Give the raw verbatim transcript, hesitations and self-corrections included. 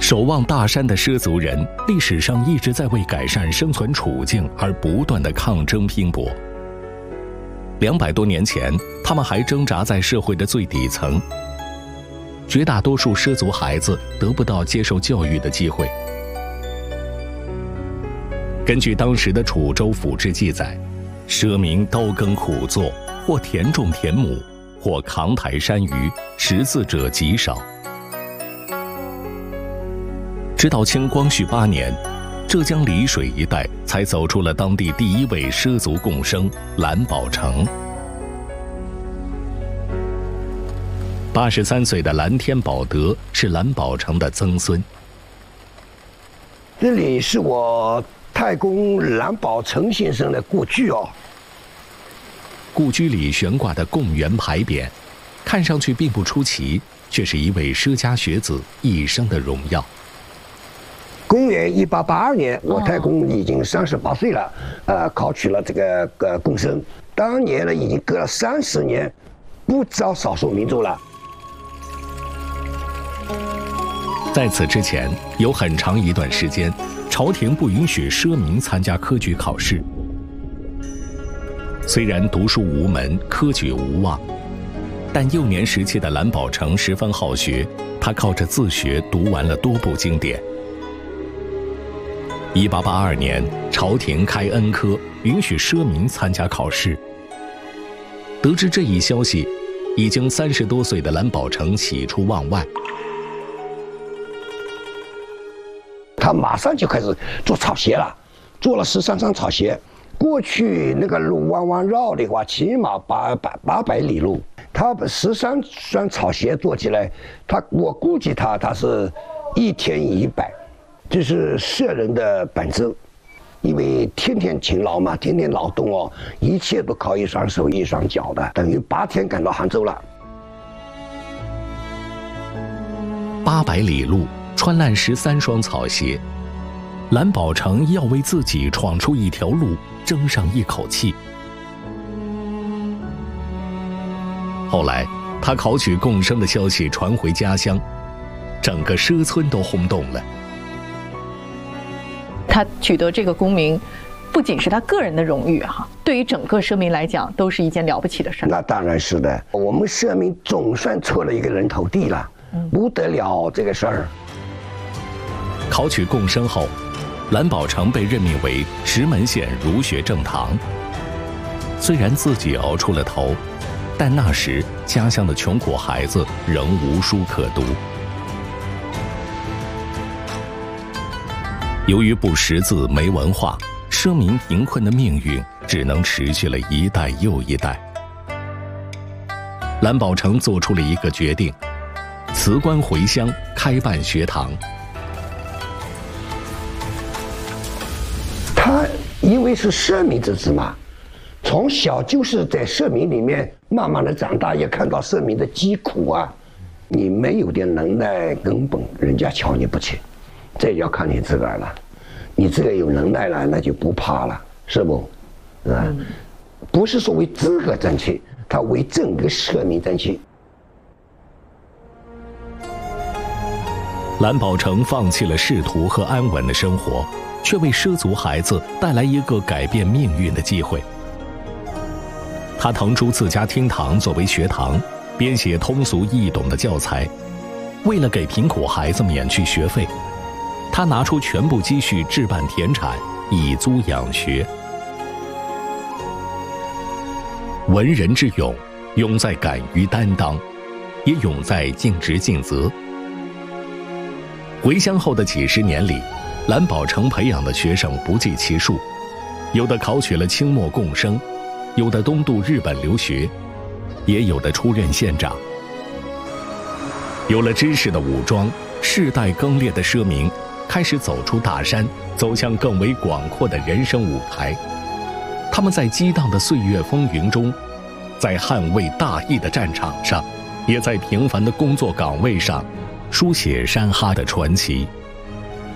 守望大山的畲族人，历史上一直在为改善生存处境而不断的抗争拼搏。两百多年前，他们还挣扎在社会的最底层。绝大多数畲族孩子得不到接受教育的机会。根据当时的楚州府志记载，畲民刀耕苦作，或田种田亩，或扛抬山芋，识字者极少。直到清光绪八年，浙江丽水一带才走出了当地第一位畲族贡生蓝宝成。八十三岁的蓝天宝德是蓝宝成的曾孙。 这里是我太公蓝宝成先生的故居哦。 故居里悬挂的贡元牌匾，看上去并不出奇，却是一位畲家学子一生的荣耀。 公元一八八二年，我太公已经三十八岁了，呃，考取了这个呃贡生。当年呢，已经隔了三十年，不招少数民族了。 在此之前，有很长一段时间，朝廷不允许畲民参加科举考试。虽然读书无门，科举无望，但幼年时期的蓝宝成十分好学，他靠着自学读完了多部经典。一八八二年，朝廷开恩科，允许畲民参加考试。得知这一消息，已经三十多岁的蓝宝成喜出望外。 他马上就开始做草鞋了，做了十三双草鞋。过去那个路弯弯绕的话，起码八百八百里路。他把十三双草鞋做起来，他我估计他他是一天一百。这是畲人的本质，因为天天勤劳嘛，天天劳动哦，一切都靠一双手一双脚的，等于八天赶到杭州了。 八百里路，穿烂十三双草鞋，蓝宝成要为自己闯出一条路争上一口气。后来，他考取贡生的消息传回家乡，整个畲村都轰动了。 他取得这个功名，不仅是他个人的荣誉哈，对于整个畲民来讲，都是一件了不起的事。 那当然是的，我们畲民总算出了一个人头地了，嗯、不得了这个事儿。 考取贡生后，蓝宝成被任命为石门县儒学正堂。虽然自己熬出了头，但那时家乡的穷苦孩子仍无书可读。由于不识字、没文化，畲民贫困的命运只能持续了一代又一代。蓝宝成做出了一个决定，辞官回乡，开办学堂。 他因为是畲民之子嘛，从小就是在畲民里面慢慢的长大，也看到畲民的疾苦啊。你没有点能耐，根本人家瞧你不起。这要看你自个儿了，你自个儿有能耐了，那就不怕了，是不？啊，嗯、不是说为自个争气，他为整个畲民争气。 蓝宝成放弃了仕途和安稳的生活，却为畲族孩子带来一个改变命运的机会。他腾出自家厅堂作为学堂，编写通俗易懂的教材。为了给贫苦孩子免去学费，他拿出全部积蓄置办田产，以租养学。文人之勇，勇在敢于担当，也勇在尽职尽责。回乡后的几十年里，蓝宝成培养的学生不计其数，有的考取了清末贡生，有的东渡日本留学，也有的出任县长。有了知识的武装，世代更迭的畲民开始走出大山，走向更为广阔的人生舞台。他们在激荡的岁月风云中，在捍卫大义的战场上，也在平凡的工作岗位上，书写山哈的传奇。